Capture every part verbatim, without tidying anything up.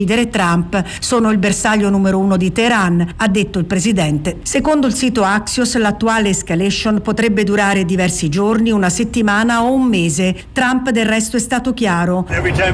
Trump sono il bersaglio numero uno di Teheran, ha detto il presidente. Secondo il sito Axios, l'attuale escalation potrebbe durare diversi giorni, una settimana o un mese. Trump del resto è stato chiaro.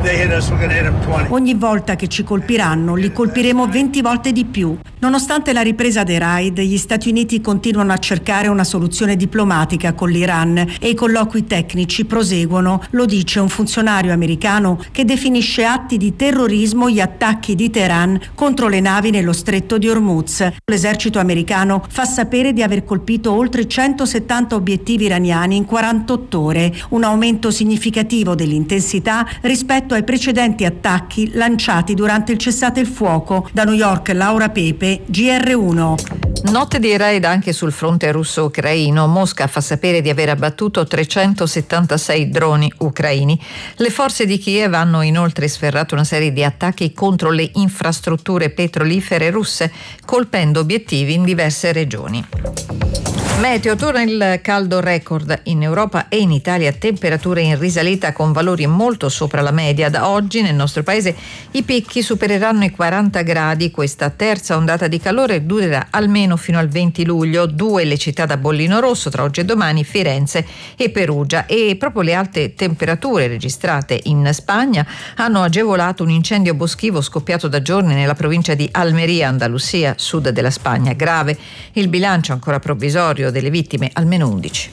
Ogni volta che ci colpiranno, li colpiremo venti volte di più. Nonostante la ripresa dei raid, gli Stati Uniti continuano a cercare una soluzione diplomatica con l'Iran e i colloqui tecnici proseguono, lo dice un funzionario americano che definisce atti di terrorismo gli attacchi di Teheran contro le navi nello stretto di Hormuz. L'esercito americano fa sapere di aver colpito oltre centosettanta obiettivi iraniani in quarantotto ore, un aumento significativo dell'intensità rispetto ai precedenti attacchi lanciati durante il cessate il fuoco. Da New York, Laura Pepe, G R uno. Notte di raid anche sul fronte russo-ucraino. Mosca fa sapere di aver abbattuto trecentosettantasei droni ucraini. Le forze di Kiev hanno inoltre sferrato una serie di attacchi contro le infrastrutture petrolifere russe, colpendo obiettivi in diverse regioni. Meteo, torna il caldo record in Europa e in Italia, temperature in risalita con valori molto sopra la media. Da oggi nel nostro paese i picchi supereranno i quaranta gradi. Questa terza ondata di calore durerà almeno fino al venti luglio. Due le città da bollino rosso tra oggi e domani, Firenze e Perugia. E proprio le alte temperature registrate in Spagna hanno agevolato un incendio boschivo scoppiato da giorni nella provincia di Almeria, Andalusia, sud della Spagna. Grave il bilancio ancora provvisorio delle vittime, almeno undici.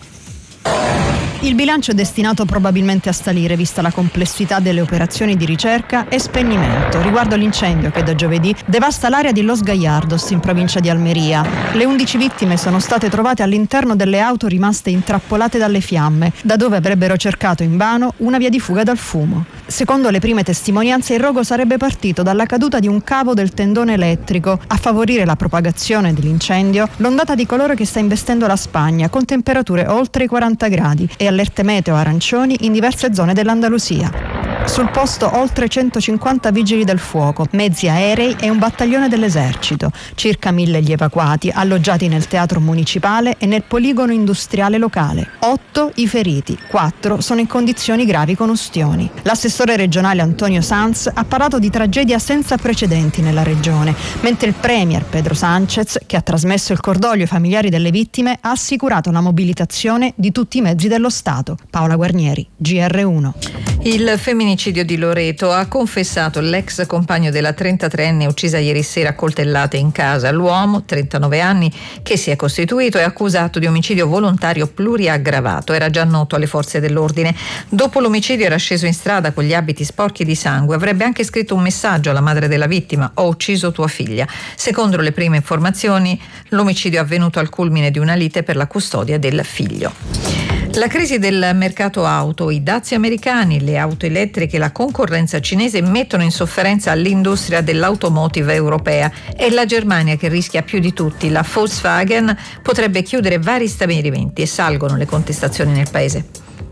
Il bilancio è destinato probabilmente a salire vista la complessità delle operazioni di ricerca e spegnimento riguardo l'incendio che da giovedì devasta l'area di Los Gallardos in provincia di Almeria. Le undici vittime sono state trovate all'interno delle auto rimaste intrappolate dalle fiamme, da dove avrebbero cercato invano una via di fuga dal fumo. Secondo le prime testimonianze, il rogo sarebbe partito dalla caduta di un cavo del tendone elettrico. A favorire la propagazione dell'incendio, l'ondata di calore che sta investendo la Spagna, con temperature oltre i quaranta gradi e allerte meteo arancioni in diverse zone dell'Andalusia. Sul posto oltre centocinquanta vigili del fuoco, mezzi aerei e un battaglione dell'esercito, circa mille gli evacuati alloggiati nel teatro municipale e nel poligono industriale locale. Otto i feriti, quattro sono in condizioni gravi con ustioni. L'assessore regionale Antonio Sanz ha parlato di tragedia senza precedenti nella regione, mentre il premier Pedro Sánchez, che ha trasmesso il cordoglio ai familiari delle vittime, ha assicurato la mobilitazione di tutti i mezzi dello Stato. Paola Guarnieri, G R uno. Il femminicidio di Loreto ha confessato l'ex compagno della trentatreenne uccisa ieri sera a coltellate in casa. L'uomo, trentanove anni, che si è costituito, è accusato di omicidio volontario pluriaggravato. Era già noto alle forze dell'ordine. Dopo l'omicidio era sceso in strada con gli abiti sporchi di sangue. Avrebbe anche scritto un messaggio alla madre della vittima: "Ho ucciso tua figlia". Secondo le prime informazioni, l'omicidio è avvenuto al culmine di una lite per la custodia del figlio. La crisi del mercato auto, i dazi americani, le auto elettriche e la concorrenza cinese mettono in sofferenza l'industria dell'automotive europea. È la Germania che rischia più di tutti. La Volkswagen potrebbe chiudere vari stabilimenti e salgono le contestazioni nel paese.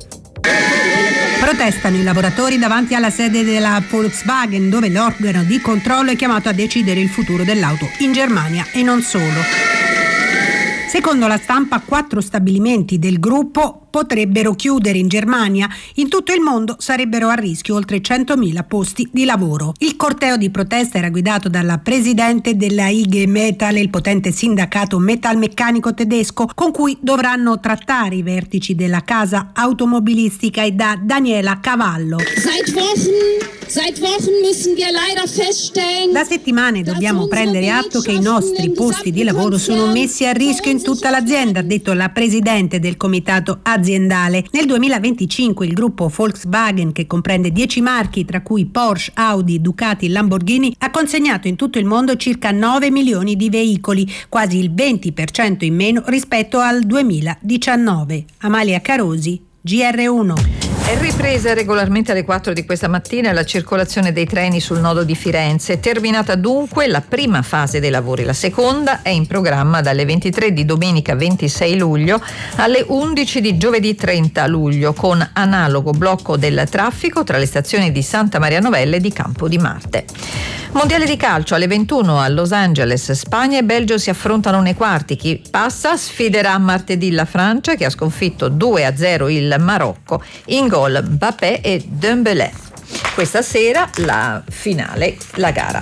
Protestano i lavoratori davanti alla sede della Volkswagen, dove l'organo di controllo è chiamato a decidere il futuro dell'auto in Germania e non solo. Secondo la stampa, quattro stabilimenti del gruppo potrebbero chiudere in Germania. In tutto il mondo sarebbero a rischio oltre centomila posti di lavoro. Il corteo di protesta era guidato dalla presidente della I G Metall, il potente sindacato metalmeccanico tedesco, con cui dovranno trattare i vertici della casa automobilistica, e da Daniela Cavallo. Seit Wochen, seit Wochen müssen wir leider feststellen. Da settimane dobbiamo prendere atto che i nostri posti di lavoro sono messi a rischio in tutta l'azienda, ha detto la presidente del comitato aziendale. Nel duemilaventicinque il gruppo Volkswagen, che comprende dieci marchi tra cui Porsche, Audi, Ducati e Lamborghini, ha consegnato in tutto il mondo circa nove milioni di veicoli, quasi il venti per cento in meno rispetto al duemiladiciannove. Amalia Carosi, G R uno. È ripresa regolarmente alle quattro di questa mattina la circolazione dei treni sul nodo di Firenze. Terminata dunque la prima fase dei lavori. La seconda è in programma dalle ventitré di domenica ventisei luglio alle undici di giovedì trenta luglio, con analogo blocco del traffico tra le stazioni di Santa Maria Novella e di Campo di Marte. Mondiale di calcio alle ventuno a Los Angeles. Spagna e Belgio si affrontano nei quarti. Chi passa sfiderà martedì la Francia, che ha sconfitto due a zero il Marocco. In gol Mbappé e Dembélé. Questa sera la finale, la gara